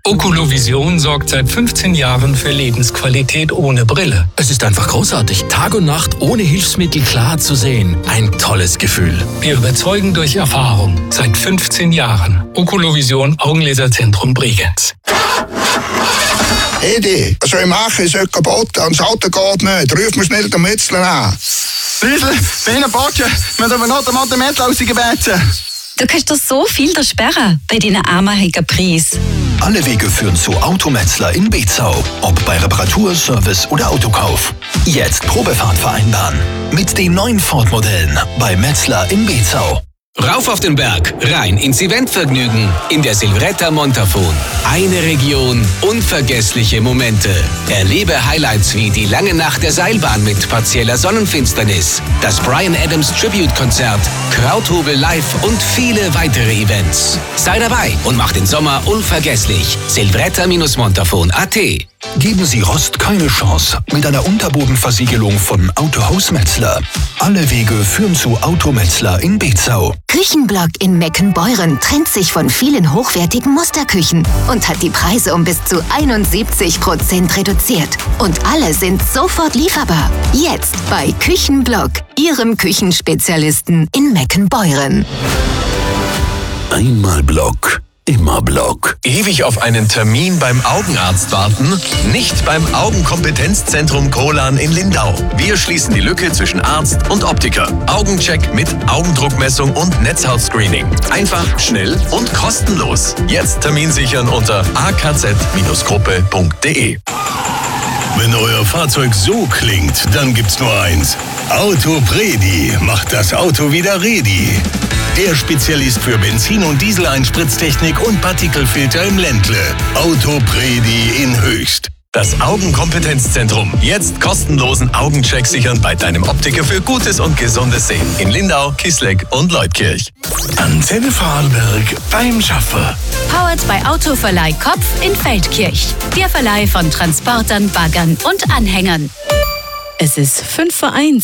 Oculovision sorgt seit 15 Jahren für Lebensqualität ohne Brille. Es ist einfach großartig, Tag und Nacht ohne Hilfsmittel klar zu sehen. Ein tolles Gefühl. Wir überzeugen durch Erfahrung. Seit 15 Jahren. Oculovision Augenlaserzentrum Bregenz. Edi, was soll ich machen? Ich soll kaputt und das Auto geht nicht. Ruf mir schnell den Mützler an. Büsel, bin ein Botschen. Wir haben aber noch den Mathemeter rausgebeten. Du kannst doch so viel sparen bei deinen armherzigen Preis. Alle Wege führen zu Autometzler in Bezau. Ob bei Reparatur, Service oder Autokauf. Jetzt Probefahrt vereinbaren. Mit den neuen Ford-Modellen bei Metzler in Bezau. Rauf auf den Berg, rein ins Eventvergnügen in der Silvretta Montafon. Eine Region, unvergessliche Momente. Erlebe Highlights wie die lange Nacht der Seilbahn mit partieller Sonnenfinsternis, das Bryan Adams Tribute-Konzert, Krauthobel live und viele weitere Events. Sei dabei und mach den Sommer unvergesslich. Silvretta-Montafon.at. Geben Sie Rost keine Chance mit einer Unterbodenversiegelung von Autohaus Metzler. Alle Wege führen zu Autometzler in Bezau. Küchenblock in Meckenbeuren trennt sich von vielen hochwertigen Musterküchen und hat die Preise um bis zu 71% reduziert. Und alle sind sofort lieferbar. Jetzt bei Küchenblock, Ihrem Küchenspezialisten in Meckenbeuren. Einmal Block. Immer Block. Ewig auf einen Termin beim Augenarzt warten? Nicht beim Augenkompetenzzentrum Kolan in Lindau. Wir schließen die Lücke zwischen Arzt und Optiker. Augencheck mit Augendruckmessung und Netzhautscreening. Einfach, schnell und kostenlos. Jetzt Termin sichern unter akz-gruppe.de. Wenn euer Fahrzeug so klingt, dann gibt's nur eins. Autopredi macht das Auto wieder ready. Der Spezialist für Benzin- und Diesel-Einspritztechnik und Partikelfilter im Ländle. Autopredi in Höchst. Das Augenkompetenzzentrum. Jetzt kostenlosen Augencheck sichern bei deinem Optiker für gutes und gesundes Sehen. In Lindau, Kisleck und Leutkirch. Antenne Vorarlberg beim Schaffer. Powered bei Autoverleih Kopf in Feldkirch. Der Verleih von Transportern, Baggern und Anhängern. Es ist 5:01.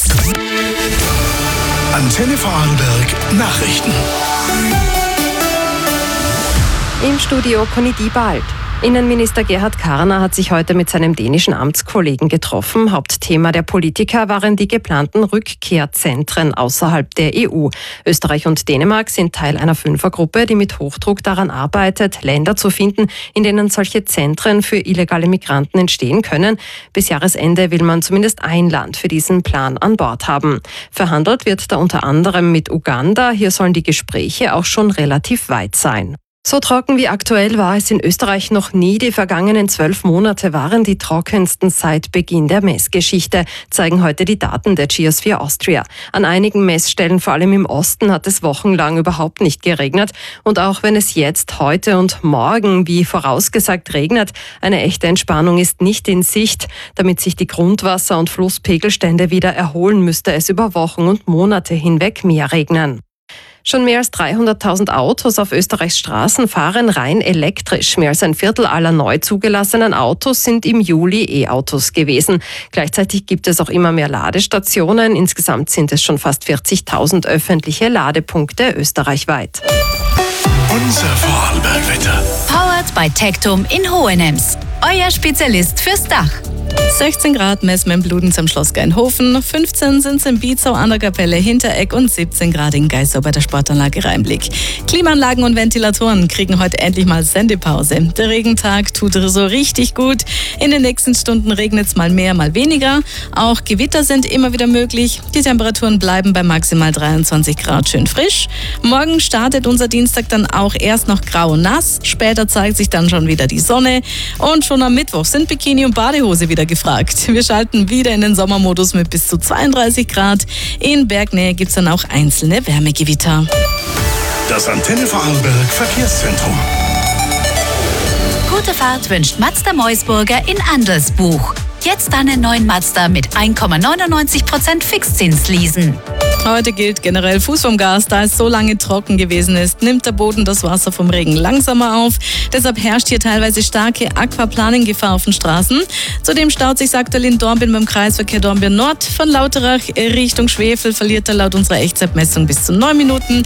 Antenne Vorarlberg Nachrichten. Im Studio Conny Diebald. Innenminister Gerhard Karner hat sich heute mit seinem dänischen Amtskollegen getroffen. Hauptthema der Politiker waren die geplanten Rückkehrzentren außerhalb der EU. Österreich und Dänemark sind Teil einer Fünfergruppe, die mit Hochdruck daran arbeitet, Länder zu finden, in denen solche Zentren für illegale Migranten entstehen können. Bis Jahresende will man zumindest ein Land für diesen Plan an Bord haben. Verhandelt wird da unter anderem mit Uganda. Hier sollen die Gespräche auch schon relativ weit sein. So trocken wie aktuell war es in Österreich noch nie. Die vergangenen 12 Monate waren die trockensten seit Beginn der Messgeschichte, zeigen heute die Daten der Geosphere Austria. An einigen Messstellen, vor allem im Osten, hat es wochenlang überhaupt nicht geregnet. Und auch wenn es jetzt, heute und morgen, wie vorausgesagt, regnet, eine echte Entspannung ist nicht in Sicht. Damit sich die Grundwasser- und Flusspegelstände wieder erholen, müsste es über Wochen und Monate hinweg mehr regnen. Schon mehr als 300.000 Autos auf Österreichs Straßen fahren rein elektrisch. Mehr als ein Viertel aller neu zugelassenen Autos sind im Juli E-Autos gewesen. Gleichzeitig gibt es auch immer mehr Ladestationen. Insgesamt sind es schon fast 40.000 öffentliche Ladepunkte österreichweit. Unser Vorarlbergwetter. Powered by Tectum in Hohenems. Euer Spezialist fürs Dach. 16 Grad messen wir in Bludenz am Schloss Geinhofen, 15 sind es in Biezau an der Kapelle Hinteregg und 17 Grad in Geisau bei der Sportanlage Rheinblick. Klimaanlagen und Ventilatoren kriegen heute endlich mal Sendepause. Der Regentag tut so richtig gut. In den nächsten Stunden regnet es mal mehr, mal weniger. Auch Gewitter sind immer wieder möglich. Die Temperaturen bleiben bei maximal 23 Grad schön frisch. Morgen startet unser Dienstag dann auch erst noch grau und nass. Später zeigt sich dann schon wieder die Sonne. Und schon am Mittwoch sind Bikini und Badehose wieder gefragt. Wir schalten wieder in den Sommermodus mit bis zu 32 Grad. In Bergnähe gibt es dann auch einzelne Wärmegewitter. Das Antenne Vorarlberg Verkehrszentrum. Gute Fahrt wünscht Mazda Meusburger in Andelsbuch. Jetzt einen neuen Mazda mit 1,99% Fixzins leasen. Heute gilt generell Fuß vom Gas. Da es so lange trocken gewesen ist, nimmt der Boden das Wasser vom Regen langsamer auf. Deshalb herrscht hier teilweise starke Aquaplaning-Gefahr auf den Straßen. Zudem staut sich aktuell in Dornbirn beim Kreisverkehr Dornbirn Nord. Von Lauterach Richtung Schwefel verliert er laut unserer Echtzeitmessung bis zu 9 Minuten.